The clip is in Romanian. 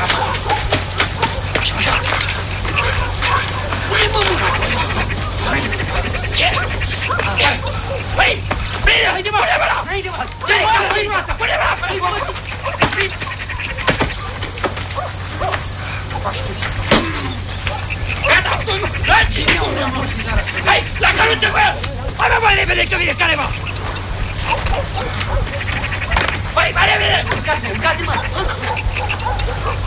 Hai, la căruță cu el! Hai, mai repede că vine careva! Hai, mai repede! Încați-mă!